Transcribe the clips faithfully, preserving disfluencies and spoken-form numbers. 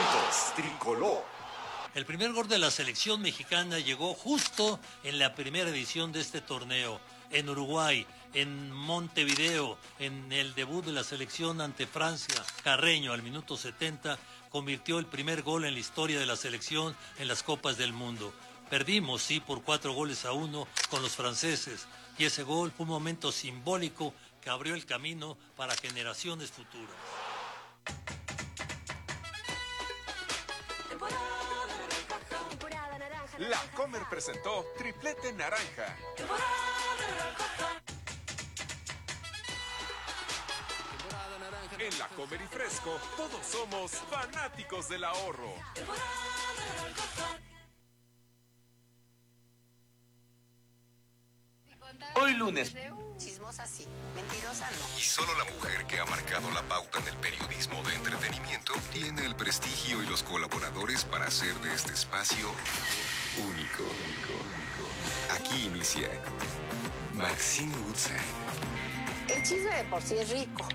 Momentos Tricolor. El primer gol de la selección mexicana llegó justo en la primera edición de este torneo, en Uruguay, en Montevideo, en el debut de la selección ante Francia. Carreño, al minuto setenta, convirtió el primer gol en la historia de la selección en las Copas del Mundo. Perdimos, sí, por cuatro goles a uno con los franceses, y ese gol fue un momento simbólico que abrió el camino para generaciones futuras. La Comer presentó Triplete Naranja. En La Comer y Fresco, todos somos fanáticos del ahorro. Hoy lunes. Chismosa sí, mentirosa no. Y solo la mujer que ha marcado la pauta en el periodismo de entretenimiento tiene el prestigio y los colaboradores para hacer de este espacio único. Aquí inicia Maxine Woodside. El chisme de por sí es rico.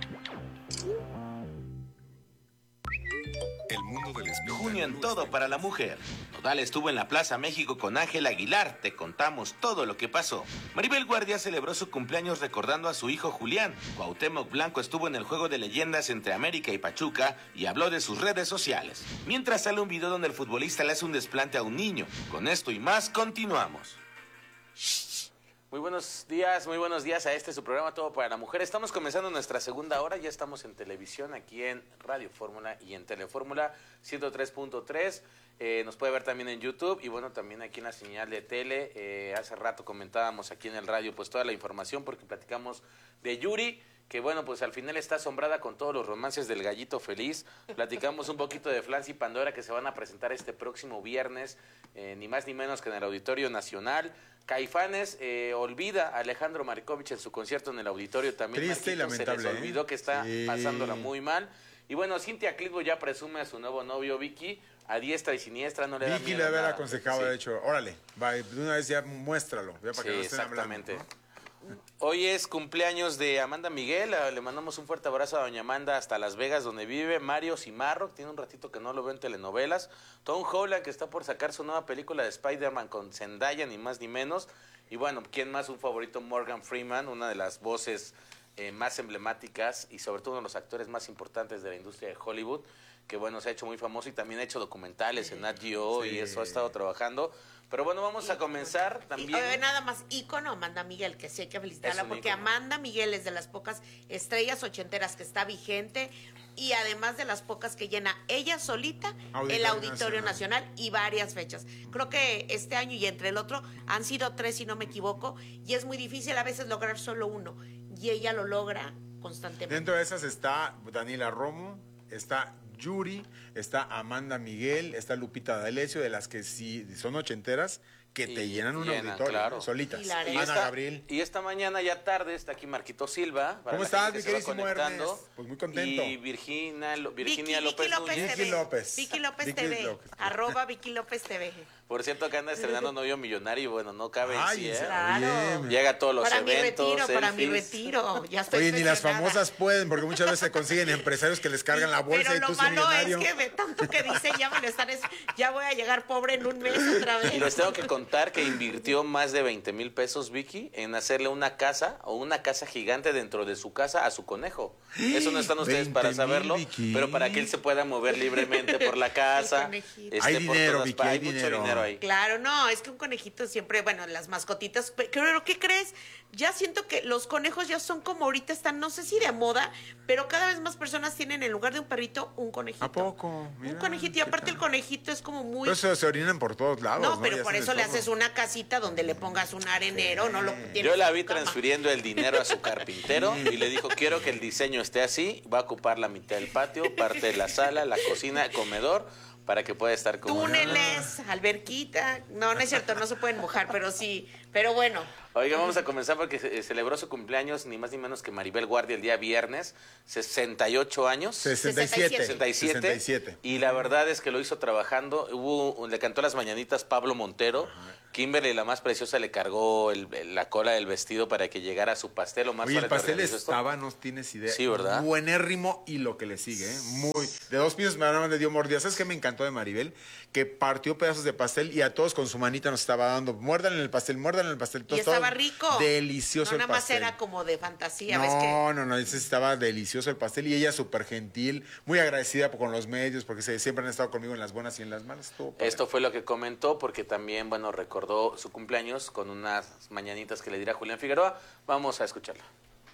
El mundo del espectáculo. Junio en todo para la mujer. Nodal estuvo en la Plaza México con Ángel Aguilar. Te contamos todo lo que pasó. Maribel Guardia celebró su cumpleaños recordando a su hijo Julián. Cuauhtémoc Blanco estuvo en el juego de leyendas entre América y Pachuca y habló de sus redes sociales. Mientras sale un video donde el futbolista le hace un desplante a un niño. Con esto y más, continuamos. Muy buenos días, muy buenos días a este su programa Todo para la Mujer. Estamos comenzando nuestra segunda hora, ya estamos en televisión aquí en Radio Fórmula y en Telefórmula ciento tres punto tres. Eh, nos puede ver también en YouTube y bueno, también aquí en la señal de tele. Eh, hace rato comentábamos aquí en el radio pues toda la información porque platicamos de Yuri, que bueno, pues al final está asombrada con todos los romances del Gallito Feliz. Platicamos un poquito de Flans y Pandora que se van a presentar este próximo viernes, eh, ni más ni menos que en el Auditorio Nacional. Caifanes eh, olvida a Alejandro Marikovich en su concierto en el auditorio también. Triste y Marquito, lamentable. se les olvidó ¿eh? que está sí. pasándola muy mal. Y bueno, Cintia Clitbo ya presume a su nuevo novio Vicky, a diestra y siniestra, no le da Vicky miedo le haber nada. aconsejado, Sí. de hecho, órale, va, de una vez ya muéstralo, ya para Sí, que no estén exactamente. hablando, ¿no? Hoy es cumpleaños de Amanda Miguel, le mandamos un fuerte abrazo a doña Amanda hasta Las Vegas donde vive. Mario Cimarro, que tiene un ratito que no lo veo en telenovelas. Tom Holland, que está por sacar su nueva película de Spider-Man con Zendaya, ni más ni menos. Y bueno, ¿quién más? Un favorito, Morgan Freeman, una de las voces eh, más emblemáticas y sobre todo uno de los actores más importantes de la industria de Hollywood, que bueno, se ha hecho muy famoso y también ha hecho documentales en Nat Geo Sí. y eso ha estado trabajando. Pero bueno, vamos a comenzar también. Y, oye, nada más, ícono Amanda Miguel, que sí hay que felicitarla, Es un porque ícono. Amanda Miguel es de las pocas estrellas ochenteras que está vigente y además de las pocas que llena ella solita Auditorio el Auditorio Nacional. Nacional. Y varias fechas. Creo que este año y entre el otro han sido tres, si no me equivoco, y es muy difícil a veces lograr solo uno. Y ella lo logra constantemente. Dentro de esas está Daniela Romo, está Yuri, está Amanda Miguel, está Lupita D'Alessio, de las que sí son ochenteras, que te Y llenan un llenan, auditorio, claro. solitas. Y la Y Ana Ana esta, Gabriel. y esta mañana ya tarde está aquí Marquito Silva. para ¿Cómo la estás, gente mi que se va queridísimo conectando. Ernest? Pues muy contento. Y Virginia, Lo- Virginia Vicky, López, Vicky López Núñez. Vicky T V. López. Vicky López Vicky T V. López. Arroba Vicky López T V. Por cierto, que anda estrenando novio millonario. Bueno, no cabe en Ay, sí, en ¿eh? serio. Claro. Oye, Llega a todos los Para mi eventos. retiro, para mi selfies. retiro. Ya estoy Oye, ni las presionada. famosas pueden, porque muchas veces se consiguen empresarios que les cargan la bolsa Pero y lo tú sos malo millonario. es que de tanto que dice ya me lo están es- ya voy a llegar pobre en un mes otra vez. Y les tengo que contar que invirtió más de veinte mil pesos Vicky en hacerle una casa o una casa gigante dentro de su casa a su conejo. Eso no están ustedes para veinte mil, saberlo, Vicky. pero para que él se pueda mover libremente por la casa. El conejito. este, Hay por dinero, todas Vicky, partes. hay mucho dinero. dinero ahí. Claro, no, es que un conejito siempre, bueno, las mascotitas, pe- pero ¿qué crees? Ya siento que los conejos ya son como ahorita están, no sé si de moda, pero cada vez más personas tienen en lugar de un perrito un conejito. ¿A poco? Mira, un conejito, y ¿qué aparte tal? el conejito es como muy... Pero se, se orinan por todos lados, no, ¿no? pero Ya por hacen eso de le todo. haces una casita donde le pongas un arenero, no lo tienes Yo la en vi tu cama. transfiriendo el dinero a su carpintero y le dijo, quiero que el diseño esté así, va a ocupar la mitad del patio, parte de la sala, la cocina, el comedor, para que pueda estar como... Túneles, alberquita, no, no es cierto, no se pueden mojar, pero sí, pero bueno. Oiga, vamos a comenzar porque ce- celebró su cumpleaños ni más ni menos que Maribel Guardia el día viernes, sesenta y ocho años. sesenta y siete. sesenta y siete. sesenta y siete. Y la verdad es que lo hizo trabajando. Hubo, le cantó las mañanitas Pablo Montero. Kimberly, la más preciosa, le cargó el- la cola del vestido para que llegara a su pastel. O más Oye, el le pastel organizó esto. estaba, no tienes idea. Sí, ¿verdad? Buenérrimo y lo que le sigue, ¿eh? Muy. De dos pisos, nada más le dio mordida. ¿Sabes qué me encantó de Maribel? Que partió pedazos de pastel y a todos con su manita nos estaba dando. Muerdan en el pastel, muerdan en el pastel. Y Todo, estaba todo rico. Delicioso No, el nada más pastel. era como de fantasía, ¿ves que? No, no, no, ese estaba delicioso el pastel y ella súper gentil, muy agradecida con los medios porque se- siempre han estado conmigo en las buenas y en las malas. Estuvo padre. Esto fue lo que comentó porque también, bueno, recordó su cumpleaños con unas mañanitas que le dirá Julián Figueroa. Vamos a escucharla.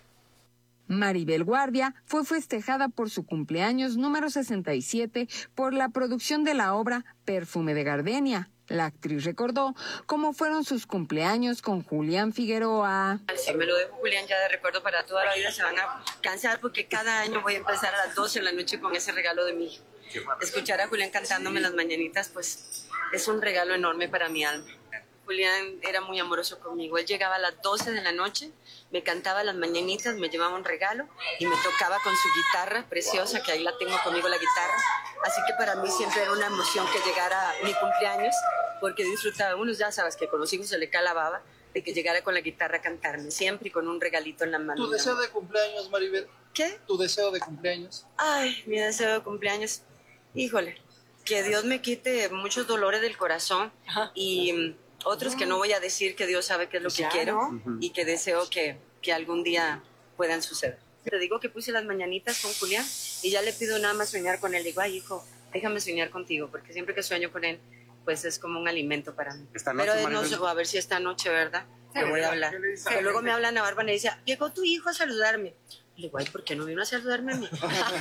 Maribel Guardia fue festejada por su cumpleaños número sesenta y siete por la producción de la obra Perfume de Gardenia. La actriz recordó cómo fueron sus cumpleaños con Julián Figueroa. Si me lo dejo Julián ya de recuerdo para toda la vida, se van a cansar porque cada año voy a empezar a las doce de la noche con ese regalo de mi hijo. Escuchar a Julián cantándome las mañanitas, pues es un regalo enorme para mi alma. Julián era muy amoroso conmigo. Él llegaba a las doce de la noche, me cantaba las mañanitas, me llevaba un regalo y me tocaba con su guitarra preciosa, que ahí la tengo conmigo la guitarra. Así que para mí siempre era una emoción que llegara mi cumpleaños, porque disfrutaba. Uno ya sabes que con los hijos se le cae la baba de que llegara con la guitarra a cantarme, siempre y con un regalito en la mano. ¿Tu deseo de cumpleaños, Maribel? ¿Qué? ¿Tu deseo de cumpleaños? Ay, mi deseo de cumpleaños. Híjole, que Dios me quite muchos dolores del corazón y mm, otros que no voy a decir, que Dios sabe qué es lo que Ya, quiero ¿no? y que deseo que, que algún día puedan suceder. Te digo que puse las mañanitas con Julián y ya le pido nada más soñar con él. Digo, ay, hijo, déjame soñar contigo, porque siempre que sueño con él, pues es como un alimento para mí. Esta noche, Pero no Maribel. sé, a ver si esta noche, ¿verdad? Le voy a hablar. ¿Qué le dice a Que la luego gente? me habla Ana Bárbara y dice, llegó tu hijo a saludarme. Le digo, ay, ¿por qué no vino a saludarme a mí?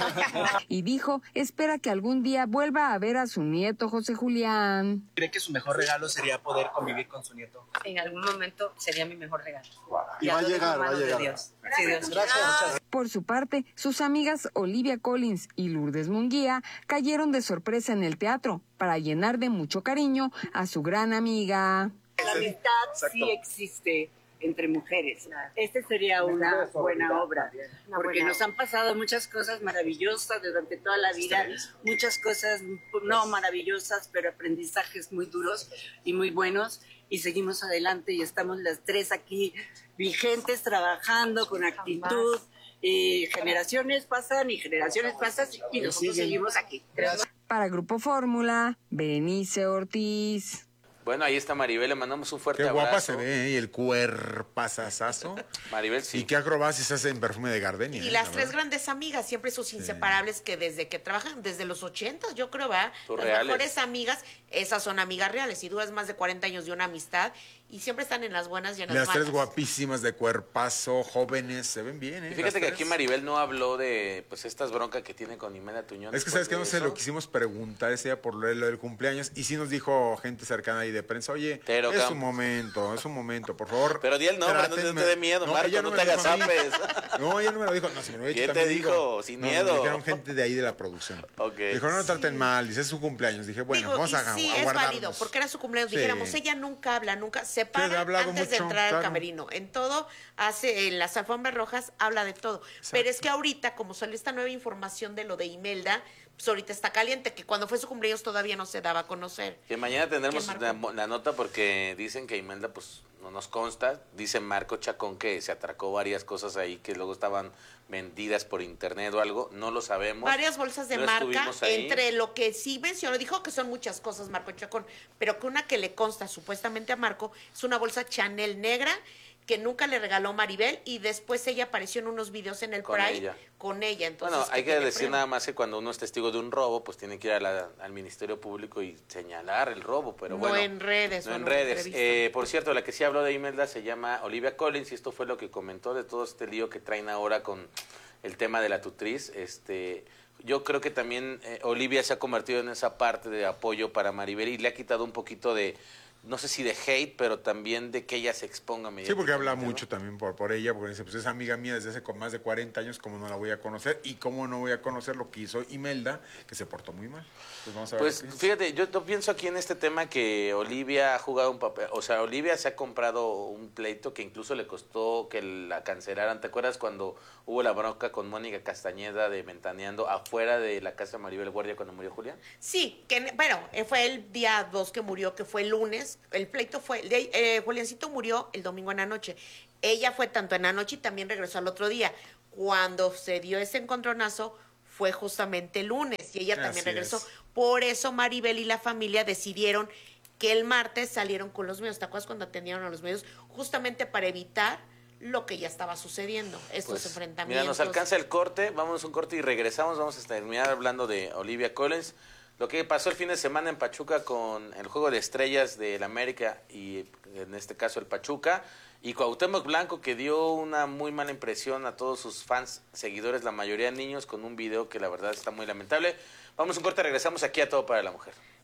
Y dijo, espera que algún día vuelva a ver a su nieto José Julián. ¿Cree que su mejor regalo sería poder convivir con su nieto? En algún momento sería mi mejor regalo. Y va a lo dejo en llegar, va a manos de llegar. Dios. Sí, Dios. Gracias, muchas gracias. Por su parte, sus amigas Olivia Collins y Lourdes Munguía cayeron de sorpresa en el teatro para llenar de mucho cariño a su gran amiga. La amistad sí existe entre mujeres. Este sería una buena obra, porque nos han pasado muchas cosas maravillosas durante toda la vida, muchas cosas no maravillosas, pero aprendizajes muy duros y muy buenos, y seguimos adelante y estamos las tres aquí vigentes, trabajando con actitud, y generaciones pasan y generaciones pasan y nosotros seguimos aquí. Para Grupo Fórmula, Berenice Ortiz. Bueno, ahí está Maribel, le mandamos un fuerte Qué abrazo. guapa se ve, ¿eh? Y el cuerpazazazo. Maribel, sí. Y qué acrobacias hace en Perfume de Gardenia. Y ¿eh? las La tres verdad. grandes amigas, siempre sus inseparables, que desde que trabajan, desde los ochentas, yo creo, ¿verdad? Sus Las reales. mejores amigas, esas son amigas reales. Y duras más de cuarenta años de una amistad y siempre están en las buenas y en las, Las tres malas. guapísimas de cuerpazo, jóvenes, se ven bien, ¿eh? Y fíjate Las que tres. aquí Maribel no habló de pues estas broncas que tiene con Imelda Tuñón. Es que después sabes que de no se eso. lo quisimos preguntar ese día por lo lo del cumpleaños y sí nos dijo gente cercana ahí de prensa, oye, Pero, es Cam- un momento, es un momento, por favor. Pero di el nombre, no te- trátenme". no te dé miedo, Marco, ella no me te lo hagas dijo a mí. zapes. No, ella no me lo dijo, no, si me lo había dicho ¿Quién te también dijo? Sin No, miedo. me dijeron gente de ahí de la producción. Ok. Dijo, no, no traten mal, dice, es su cumpleaños. Dije, bueno, Digo, vamos y a, sí, a es guardarnos. válido, porque era su cumpleaños. Sí. Dijéramos, ella nunca habla, nunca se ha para hablado antes de mucho, entrar al claro. camerino. En todo, hace, en las alfombras rojas, habla de todo. Pero es que ahorita, como salió esta nueva información de lo de Imelda, pues ahorita está caliente, que cuando fue su cumpleaños todavía no se daba a conocer. Que mañana tendremos ¿Quién la, marcó? la nota porque dicen que Imelda pues no nos consta. Dice Marco Chacón que se atracó varias cosas ahí que luego estaban vendidas por internet o algo. No lo sabemos. Varias bolsas de No marca, estuvimos ahí. entre lo que sí mencionó, dijo que son muchas cosas Marco Chacón, pero que una que le consta supuestamente a Marco es una bolsa Chanel negra que nunca le regaló Maribel y después ella apareció en unos videos en el Con Pride ella. con ella. Entonces, Bueno, hay que tiene decir prueba. nada más que cuando uno es testigo de un robo, pues tiene que ir a la- al Ministerio Público y señalar el robo, pero No bueno. en redes, No o en en una redes. entrevista. Eh, por cierto, la que sí habló de Imelda se llama Olivia Collins y esto fue lo que comentó de todo este lío que traen ahora con el tema de la tutriz. Este, yo creo que también eh, Olivia se ha convertido en esa parte de apoyo para Maribel y le ha quitado un poquito de no sé si de hate, pero también de que ella se exponga. Sí, porque habla mucho, ¿no?, también por, por ella, porque dice, pues es amiga mía desde hace con más de cuarenta años, ¿cómo no la voy a conocer? Y cómo no voy a conocer lo que hizo Imelda, que se portó muy mal. Pues vamos a ver. Pues fíjate, yo, yo pienso aquí en este tema que Olivia ha jugado un papel, o sea, Olivia se ha comprado un pleito que incluso le costó que la cancelaran. ¿Te acuerdas cuando hubo la bronca con Mónica Castañeda de Ventaneando afuera de la casa de Maribel Guardia cuando murió Julián? Sí, que bueno, fue el día dos que murió, que fue el lunes. El pleito fue, de, eh, Juliancito murió el domingo en la noche. Ella fue tanto en la noche y también regresó al otro día. Cuando se dio ese encontronazo fue justamente el lunes y ella también Así regresó. es. Por eso Maribel y la familia decidieron que el martes salieron con los medios. ¿Te acuerdas cuando atendieron a los medios? Justamente para evitar lo que ya estaba sucediendo, estos Pues, enfrentamientos. Mira, nos alcanza el corte, vamos a un corte y regresamos. Vamos a terminar hablando de Olivia Collins. Lo que pasó el fin de semana en Pachuca con el Juego de Estrellas del América y en este caso el Pachuca, y Cuauhtémoc Blanco, que dio una muy mala impresión a todos sus fans, seguidores, la mayoría niños, con un video que la verdad está muy lamentable. Vamos a un corte, regresamos aquí a Todo para la Mujer.